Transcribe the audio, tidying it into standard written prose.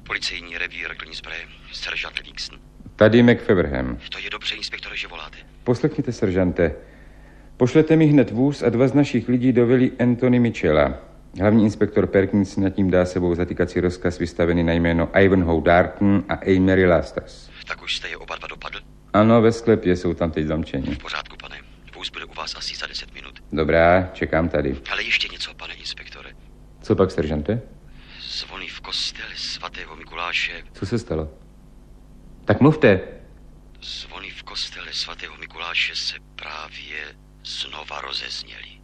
Policejní revír Greensbury, seržant Livingston. Tady McFeverham. To je dobře, inspektore, že voláte. Poslechněte, seržante. Pošlete mi hned vůz a 2 z našich lidí do vily Anthony Mitchella. Hlavní inspektor Perkins nad tím dá sebou zatýkací rozkaz vystavený na jméno Ivanhoe Darton a Amory Lasters. Tak už jste je oba 2 dopadl? Ano, ve sklepě jsou tam teď zamčeni. V pořádku, pane. Vůz bude u vás asi za 10 minut. Dobrá, čekám tady. Ale ještě něco, pane inspektore. Co pak, seržante? Zvony v kostele svatého Mikuláše. Co se stalo? Tak mluvte. Zvony v kostele svatého Mikuláše se právě znova rozezněly.